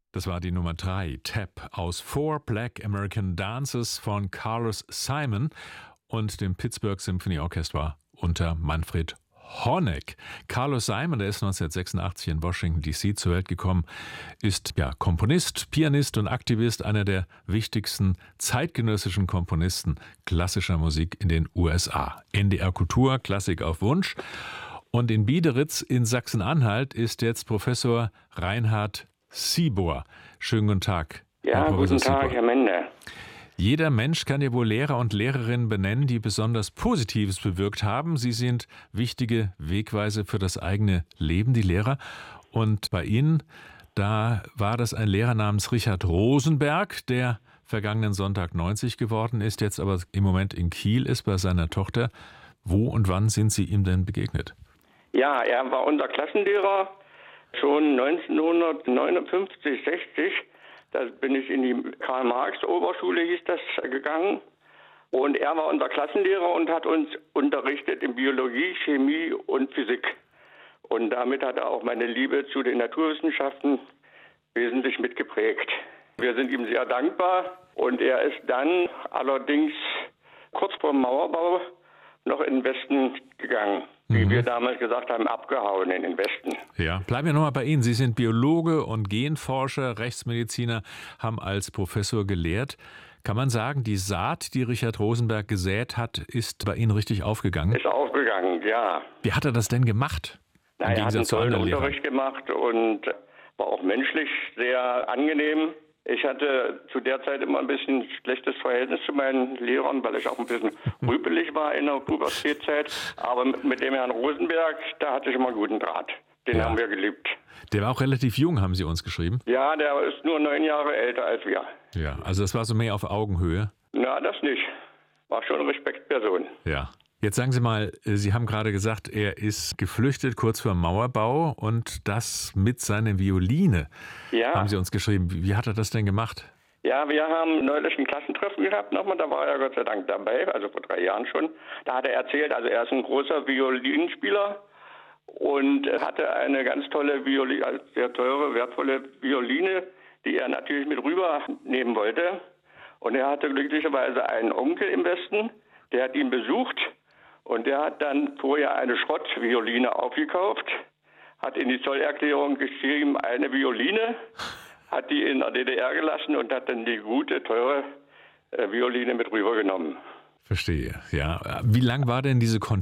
Das war die Nummer 3, Tap, aus Four Black American Dances von Carlos Simon und dem Pittsburgh Symphony Orchestra unter Manfred Honeck. Carlos Simon, der ist 1986 in Washington, D.C. zur Welt gekommen, ist Komponist, Pianist und Aktivist, einer der wichtigsten zeitgenössischen Komponisten klassischer Musik in den USA. NDR Kultur, Klassik auf Wunsch. Und in Biederitz in Sachsen-Anhalt ist jetzt Professor Reinhard Siebor. Schönen guten Tag. Ja, guten Tag, Herr Mende. Jeder Mensch kann ja wohl Lehrer und Lehrerinnen benennen, die besonders Positives bewirkt haben. Sie sind wichtige Wegweiser für das eigene Leben, die Lehrer. Und bei Ihnen, da war das ein Lehrer namens Richard Rosenberg, der vergangenen Sonntag 90 geworden ist, jetzt aber im Moment in Kiel ist bei seiner Tochter. Wo und wann sind Sie ihm denn begegnet? Ja, er war unser Klassenlehrer schon 1959, 60. Da bin ich in die Karl-Marx-Oberschule, hieß das, gegangen. Und er war unser Klassenlehrer und hat uns unterrichtet in Biologie, Chemie und Physik. Und damit hat er auch meine Liebe zu den Naturwissenschaften wesentlich mitgeprägt. Wir sind ihm sehr dankbar. Und er ist dann allerdings kurz vor dem Mauerbau noch in den Westen gegangen. Wie wir damals gesagt haben, abgehauen in den Westen. Ja, bleiben wir nochmal bei Ihnen. Sie sind Biologe und Genforscher, Rechtsmediziner, haben als Professor gelehrt. Kann man sagen, die Saat, die Richard Rosenberg gesät hat, ist bei Ihnen richtig aufgegangen? Ist aufgegangen, ja. Wie hat er das denn gemacht? Na, er hat einen tollen Unterricht gemacht und war auch menschlich sehr angenehm. Ich hatte zu der Zeit immer ein bisschen schlechtes Verhältnis zu meinen Lehrern, weil ich auch ein bisschen rüpelig war in der Pubertätzeit. Aber mit dem Herrn Rosenberg, da hatte ich immer einen guten Draht. Den haben wir geliebt. Der war auch relativ jung, haben Sie uns geschrieben? Ja, der ist nur 9 Jahre älter als wir. Ja, also das war so mehr auf Augenhöhe? Na, das nicht. War schon eine Respektperson. Ja. Jetzt sagen Sie mal, Sie haben gerade gesagt, er ist geflüchtet kurz vor dem Mauerbau und das mit seiner Violine, haben Sie uns geschrieben. Wie hat er das denn gemacht? Ja, wir haben neulich ein Klassentreffen gehabt nochmal, da war er Gott sei Dank dabei, also vor 3 Jahren schon. Da hat er erzählt, also er ist ein großer Violinspieler und hatte eine ganz tolle Violine, also sehr teure, wertvolle Violine, die er natürlich mit rübernehmen wollte. Und er hatte glücklicherweise einen Onkel im Westen, der hat ihn besucht. Und der hat dann vorher eine Schrottvioline aufgekauft, hat in die Zollerklärung geschrieben, eine Violine, hat die in der DDR gelassen und hat dann die gute, teure Violine mit rübergenommen. Verstehe, ja. Wie lang war denn diese